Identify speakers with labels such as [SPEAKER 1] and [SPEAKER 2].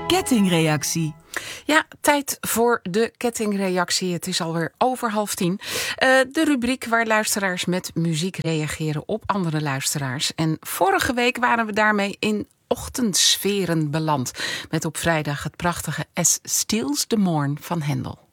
[SPEAKER 1] Kettingreactie.
[SPEAKER 2] Ja, tijd voor de kettingreactie. Het is alweer over 9:30. De rubriek waar luisteraars met muziek reageren op andere luisteraars. En vorige week waren we daarmee in ochtendsferen beland. Met op vrijdag het prachtige As Steals the Morn van Hendel.